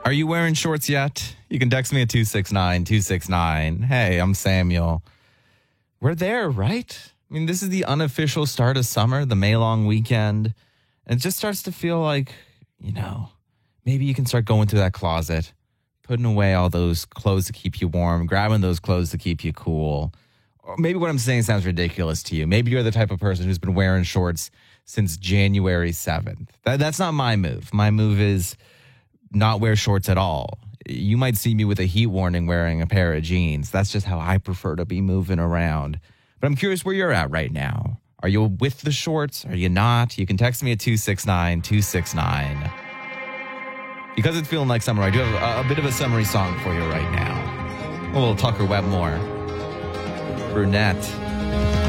Are you wearing shorts yet? You can text me at 269-269. Hey, I'm Samuel. We're there, right? I mean, this is the unofficial start of summer, the May-long weekend. And it just starts to feel like, maybe you can start going through that closet, putting away all those clothes to keep you warm, grabbing those clothes to keep you cool. Or maybe what I'm saying sounds ridiculous to you. Maybe you're the type of person who's been wearing shorts since January 7th. That's not my move. My move is not wear shorts at all. You might see me with a heat warning wearing a pair of jeans. That's just how I prefer to be moving around. But I'm curious where you're at right now. Are you with the shorts? Are you not? You can text me at 269-269. Because it's feeling like summer, I do have a bit of a summery song for you right now. A little Tucker Webmore. Brunette.